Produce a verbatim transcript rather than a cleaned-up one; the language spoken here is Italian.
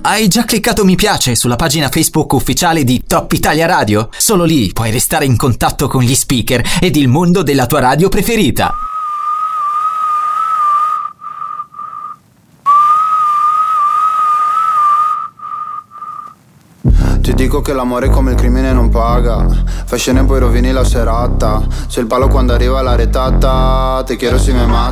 Hai già cliccato mi piace sulla pagina Facebook ufficiale di Top Italia Radio? Solo lì puoi restare in contatto con gli speaker ed il mondo della tua radio preferita. Ti dico che l'amore come il crimine non paga. Fai scene e poi rovini la serata. Sei il palo quando arriva la retata. Te quiero si me mata.